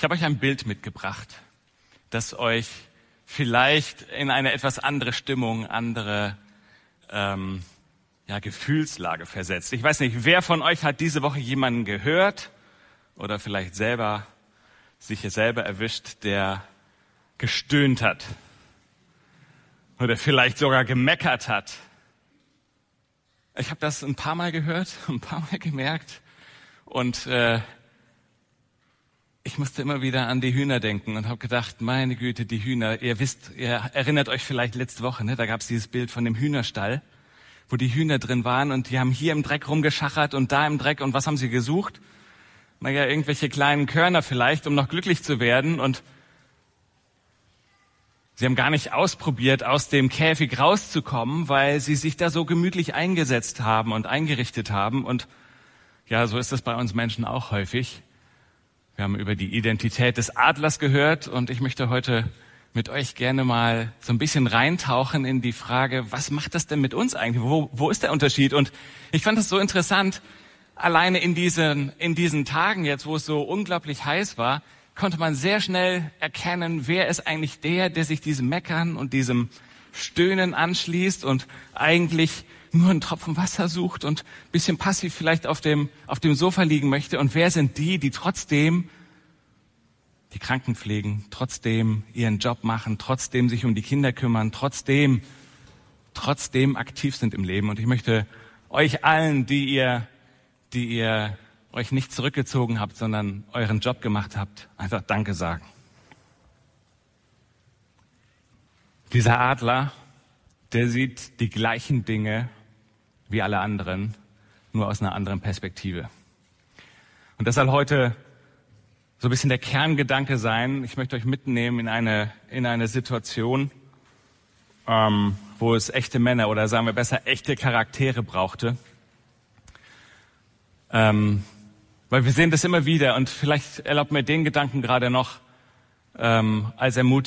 Ich habe euch ein Bild mitgebracht, das euch vielleicht in eine etwas andere Stimmung, andere Gefühlslage versetzt. Ich weiß nicht, wer von euch hat diese Woche jemanden gehört oder vielleicht sich selber erwischt, der gestöhnt hat oder vielleicht sogar gemeckert hat. Ich habe das ein paar Mal gehört, ein paar Mal gemerkt und ich musste immer wieder an die Hühner denken und habe gedacht, meine Güte, die Hühner, ihr erinnert euch vielleicht letzte Woche, da gab es dieses Bild von dem Hühnerstall, wo die Hühner drin waren und die haben hier im Dreck rumgeschachert und da im Dreck und was haben sie gesucht? Irgendwelche kleinen Körner vielleicht, um noch glücklich zu werden und sie haben gar nicht ausprobiert, aus dem Käfig rauszukommen, weil sie sich da so gemütlich eingesetzt haben und eingerichtet haben und ja, so ist es bei uns Menschen auch häufig. Wir haben über die Identität des Adlers gehört und ich möchte heute mit euch gerne mal so ein bisschen reintauchen in die Frage, was macht das denn mit uns eigentlich? Wo ist der Unterschied? Und ich fand es so interessant, alleine in diesen Tagen jetzt, wo es so unglaublich heiß war, konnte man sehr schnell erkennen, wer ist eigentlich der sich diesem Meckern und diesem Stöhnen anschließt und eigentlich nur einen Tropfen Wasser sucht und ein bisschen passiv vielleicht auf dem Sofa liegen möchte. Und wer sind die trotzdem die Kranken pflegen, trotzdem ihren Job machen, trotzdem sich um die Kinder kümmern, trotzdem aktiv sind im Leben. Und ich möchte euch allen, die ihr euch nicht zurückgezogen habt, sondern euren Job gemacht habt, einfach Danke sagen. Dieser Adler, der sieht die gleichen Dinge wie alle anderen, nur aus einer anderen Perspektive. Und das soll heute so ein bisschen der Kerngedanke sein. Ich möchte euch mitnehmen in eine Situation, wo es echte Männer oder sagen wir besser echte Charaktere brauchte. Weil wir sehen das immer wieder und vielleicht erlaubt mir den Gedanken gerade noch als Ermutigung.